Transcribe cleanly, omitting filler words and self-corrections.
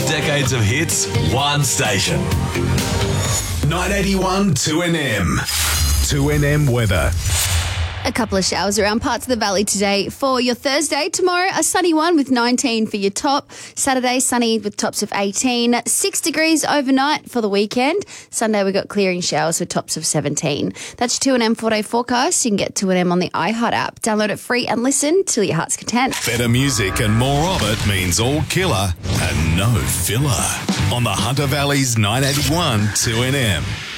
decades of hits, one station. 981 2NM. 2NM weather. A couple of showers around parts of the valley today for your Thursday. Tomorrow, a sunny one with 19 for your top. Saturday, sunny with tops of 18. 6 degrees overnight for the weekend. Sunday, we've got clearing showers with tops of 17. That's 2NM 4-day forecast. You can get 2NM on the iHeart app. Download it free and listen till your heart's content. Better music and more of it means all killer and no filler. On the Hunter Valley's 981 2NM.